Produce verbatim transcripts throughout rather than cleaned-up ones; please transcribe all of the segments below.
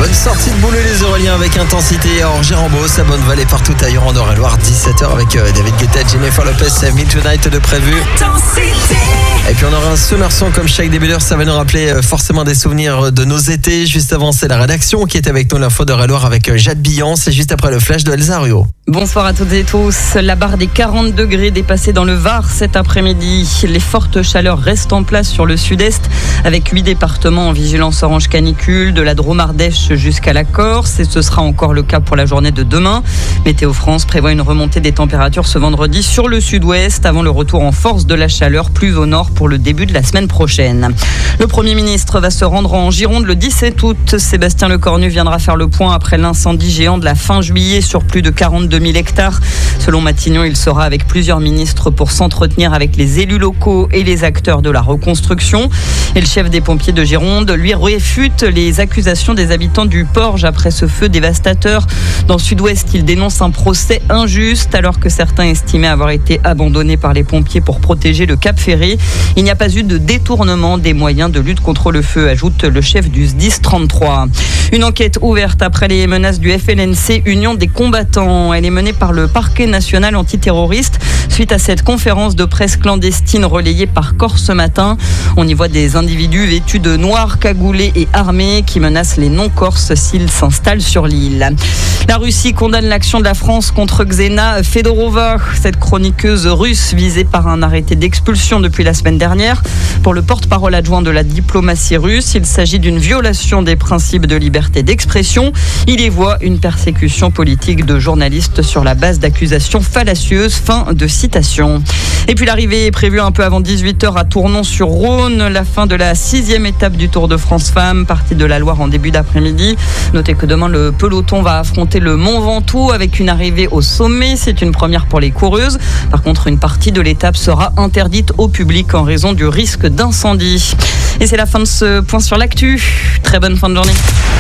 Bonne sortie de boulot les Auréliens avec intensité à Orgé-Rambaud, sa bonne vallée partout ailleurs en Eure-et-Loire. Dix-sept heures avec David Guetta, Jennifer Lopez, Midnight de prévu. Intensité. Et puis on aura un summer song comme chaque début d'heure, ça va nous rappeler forcément des souvenirs de nos étés. Juste avant, c'est la rédaction qui est avec nous, l'info d'Eure-et-Loire avec Jade Billan. C'est juste après le flash de Elsa Rio. Bonsoir à toutes et tous. La barre des quarante degrés dépassée dans le Var cet après-midi. Les fortes chaleurs restent en place sur le sud-est avec huit départements en vigilance orange canicule, de la Drôme-Ardèche jusqu'à la Corse. Et ce sera encore le cas pour la journée de demain. Météo France prévoit une remontée des températures ce vendredi sur le sud-ouest avant le retour en force de la chaleur plus au nord pour le début de la semaine prochaine. Le Premier ministre va se rendre en Gironde le dix-sept août. Sébastien Lecornu viendra faire le point après l'incendie géant de la fin juillet sur plus de quarante-deux mille hectares. Selon Matignon, il sera avec plusieurs ministres pour s'entretenir avec les élus locaux et les acteurs de la reconstruction. Et le chef des pompiers de Gironde, lui, réfute les accusations des habitants du Porge après ce feu dévastateur. Dans le sud-ouest, il dénonce un procès injuste alors que certains estimaient avoir été abandonnés par les pompiers pour protéger le Cap Ferré. Il n'y a pas eu de détournement des moyens de lutte contre le feu, ajoute le chef du S D I S trente-trois. Une enquête ouverte après les menaces du F L N C Union des combattants. Elle est menée par le parquet national antiterroriste suite à cette conférence de presse clandestine relayée par Corse ce matin. On y voit des individus vêtus de noir, cagoulés et armés qui menacent les non-corses s'ils s'installent sur l'île. La Russie condamne l'action de la France contre Xena Fedorova, cette chroniqueuse russe visée par un arrêté d'expulsion depuis la semaine dernière. Pour le porte-parole adjoint de la diplomatie russe, il s'agit d'une violation des principes de liberté d'expression. Il y voit une persécution politique de journalistes sur la base d'accusations fallacieuses. Fin de citation. Et puis l'arrivée est prévue un peu avant dix-huit heures à Tournon-sur-Rhône, la fin de la sixième étape du Tour de France Femmes, partie de la Loire en début d'après-midi. Notez que demain le peloton va affronter le Mont Ventoux avec une arrivée au sommet. C'est une première pour les coureuses. Par contre, une partie de l'étape sera interdite au public en raison du risque d'incendie. Et c'est la fin de ce point sur l'actu. Très bonne fin de journée.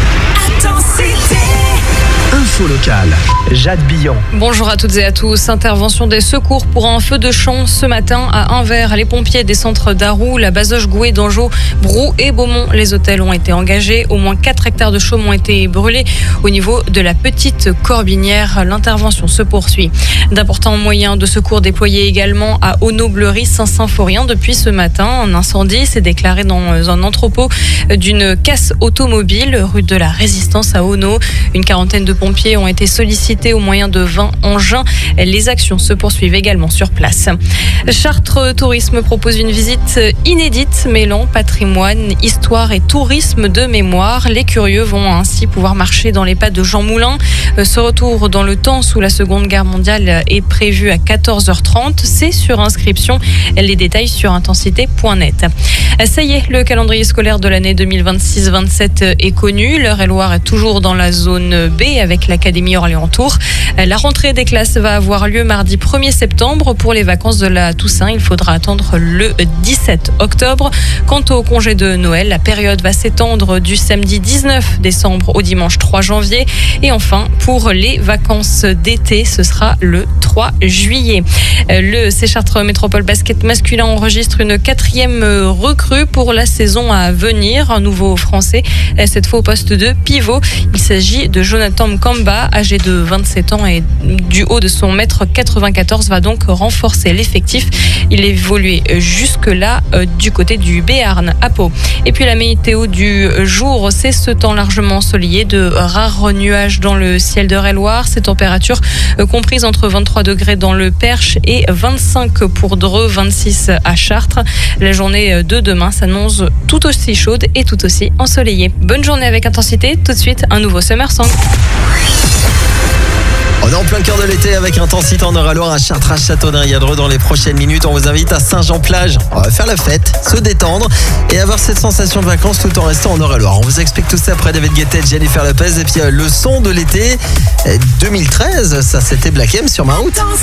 Intensité. Info locale, Jade Billan. Bonjour à toutes et à tous. Intervention des secours pour un feu de champ ce matin à Anvers. Les pompiers des centres d'Arroux, la Bazoche, Gouet, Dangeau, Brou et Beaumont. Les hôtels ont été engagés. Au moins quatre hectares de chaume ont été brûlés. Au niveau de la petite Corbinière, l'intervention se poursuit. D'importants moyens de secours déployés également à Auneau-Bleury, Saint-Symphorien depuis ce matin. Un incendie s'est déclaré dans un entrepôt d'une casse automobile rue de la Résistance à Auneau. Une quarantaine de pompiers ont été sollicités au moyen de vingt engins. Les actions se poursuivent également sur place. Chartres Tourisme propose une visite inédite mêlant patrimoine, histoire et tourisme de mémoire. Les curieux vont ainsi pouvoir marcher dans les pas de Jean Moulin. Ce retour dans le temps sous la Seconde Guerre mondiale est prévu à quatorze heures trente. C'est sur inscription. Les détails sur intensité point net. Ça y est, le calendrier scolaire de l'année deux mille vingt-six vingt-sept est connu. L'Eure-et-Loire est toujours dans la zone B avec l'Académie Orléans-Tours. La rentrée des classes va avoir lieu mardi premier septembre. Pour les vacances de la Toussaint, il faudra attendre le dix-sept octobre. Quant au congé de Noël, la période va s'étendre du samedi dix-neuf décembre au dimanche trois janvier. Et enfin, pour les vacances d'été, ce sera le trois juillet. Le Séchartres Métropole Basket masculin enregistre une quatrième recrue pour la saison à venir. Un nouveau Français, cette fois au poste de pivot. Il s'agit de Jonathan Mkamba, âgé de vingt-sept ans et du haut de son mètre quatre-vingt-quatorze, va donc renforcer l'effectif. Il évoluait jusque-là euh, du côté du Béarn à Pau. Et puis la météo du jour, c'est ce temps largement ensoleillé, de rares nuages dans le ciel d'Eure-et-Loire. Ces températures euh, comprises entre vingt-trois degrés dans le Perche et vingt-cinq pour Dreux, vingt-six à Chartres. La journée de demain s'annonce tout aussi chaude et tout aussi ensoleillée. Bonne journée avec intensité. Tout de suite, un nouveau Summer Song. On est en plein cœur de l'été avec intensité en Eure-et-Loire à Chartres, à Châteauneuf-Dreux. Dans les prochaines minutes, on vous invite à Saint-Jean-Plage. On va faire la fête, se détendre et avoir cette sensation de vacances tout en restant en Eure-et-Loire. On vous explique tout ça après David Guetta, Jennifer Lopez. Et puis euh, le son de l'été deux mille treize, ça c'était Black M sur ma route.